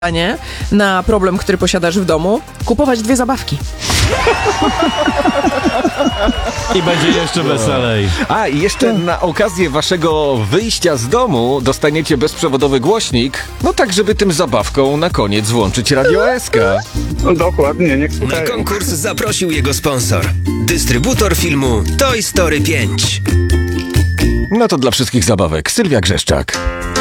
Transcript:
na problem, który posiadasz w domu, kupować 2 zabawki. I będzie jeszcze weselej. A, i jeszcze na okazję waszego wyjścia z domu dostaniecie bezprzewodowy głośnik, no tak, żeby tym zabawką na koniec włączyć Radio SK. No dokładnie, niech Na słuchają. konkurs zaprosił jego sponsor. Dystrybutor filmu Toy Story 5. No to dla wszystkich zabawek, Sylwia Grzeszczak.